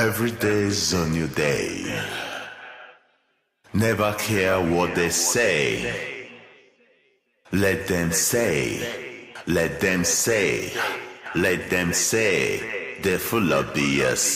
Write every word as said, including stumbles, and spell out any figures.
Every day is a new day. Never care what they say. Let them say, let them say, let them say, they're full of B S.